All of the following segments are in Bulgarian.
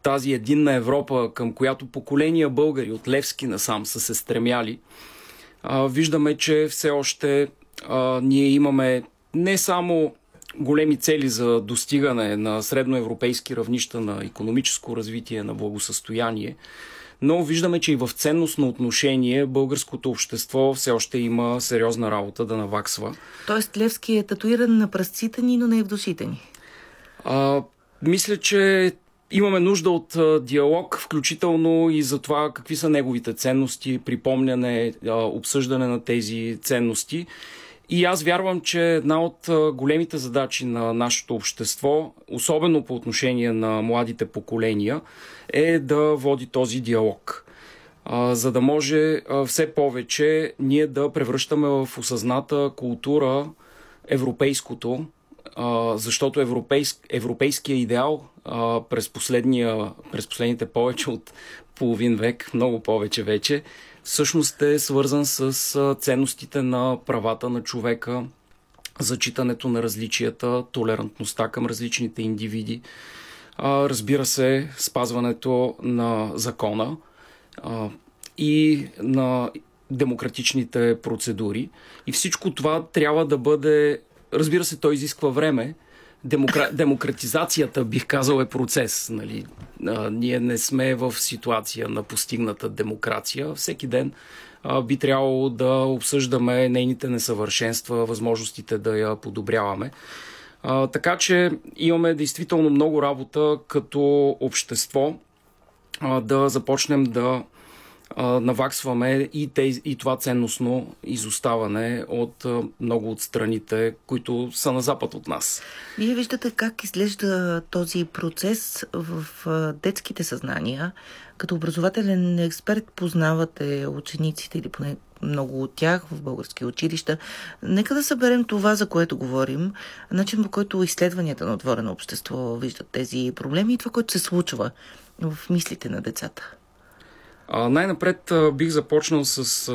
тази единна Европа, към която поколения българи от Левски насам са се стремяли, виждаме, че все още ние имаме не само големи цели за достигане на средноевропейски равнища на икономическо развитие, на благосъстояние, но виждаме, че и в ценностно отношение българското общество все още има сериозна работа да наваксва. Тоест Левски е татуиран на пръстците ни, но не е в душите ни. Мисля, че имаме нужда от диалог, включително и за това какви са неговите ценности, припомняне, обсъждане на тези ценности. И аз вярвам, че една от големите задачи на нашето общество, особено по отношение на младите поколения, е да води този диалог. За да може все повече ние да превръщаме в осъзната култура европейското, защото европейския идеал през последните повече от половин век, много повече вече, всъщност е свързан с ценностите на правата на човека, зачитането на различията, толерантността към различните индивиди, разбира се, спазването на закона и на демократичните процедури. И всичко това трябва да бъде, разбира се, той изисква време. Демократизацията, бих казал, е процес. Нали? Ние не сме в ситуация на постигната демокрация. Всеки ден би трябвало да обсъждаме нейните несъвършенства, възможностите да я подобряваме. Така че имаме действително много работа като общество да започнем да наваксваме и това ценностно изоставане от много от страните, които са на запад от нас. Вие виждате как изглежда този процес в детските съзнания. Като образователен експерт познавате учениците или поне много от тях в български училища. Нека да съберем това, за което говорим, начин по който изследванията на Отворено общество виждат тези проблеми и това, което се случва в мислите на децата. Най-напред бих започнал с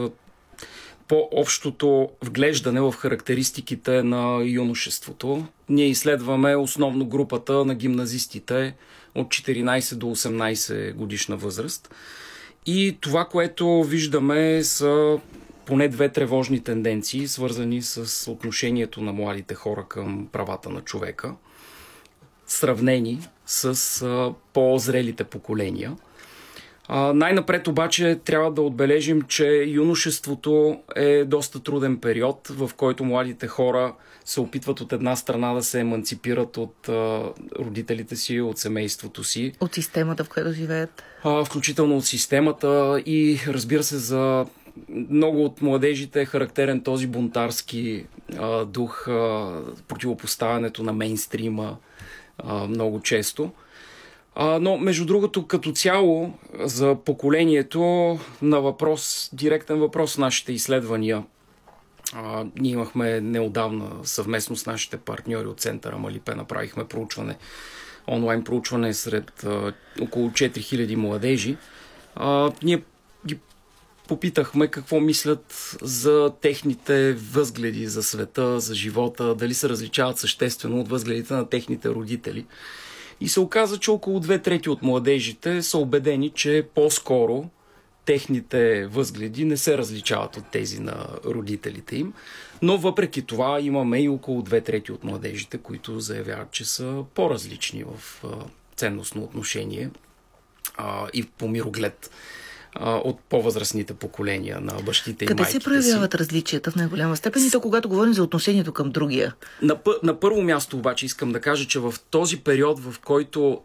по-общото вглеждане в характеристиките на юношеството. Ние изследваме основно групата на гимназистите от 14 до 18 годишна възраст. И това, което виждаме, са поне две тревожни тенденции, свързани с отношението на младите хора към правата на човека, сравнени с по-зрелите поколения. Най-напред обаче трябва да отбележим, че юношеството е доста труден период, в който младите хора се опитват от една страна да се еманципират от родителите си, от семейството си. От системата, в която живеят. Включително от системата и, разбира се, за много от младежите е характерен този бунтарски дух, противопоставянето на мейнстрима много често. Но, между другото, като цяло, за поколението на въпрос, директен въпрос в нашите изследвания. Ние имахме неодавна съвместно с нашите партньори от центъра Малипе, направихме онлайн проучване сред около 4000 младежи. Ние ги попитахме какво мислят за техните възгледи за света, за живота, дали се различават съществено от възгледите на техните родители. И се оказа, че около 2/3 от младежите са убедени, че по-скоро техните възгледи не се различават от тези на родителите им. Но въпреки това имаме и около 2/3 от младежите, които заявяват, че са по-различни в ценностно отношение и по мироглед от по-възрастните поколения на бащите и майките си. Къде се проявяват различията в най-голяма степен и то, когато говорим за отношението към другия? На първо място обаче искам да кажа, че в този период, в който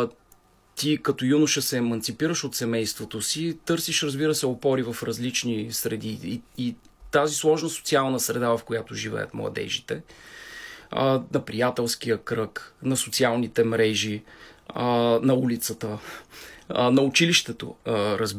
ти като юноша се еманципираш от семейството си, търсиш, разбира се, опори в различни среди и тази сложна социална среда, в която живеят младежите, на приятелския кръг, на социалните мрежи, на улицата, на училището, разбира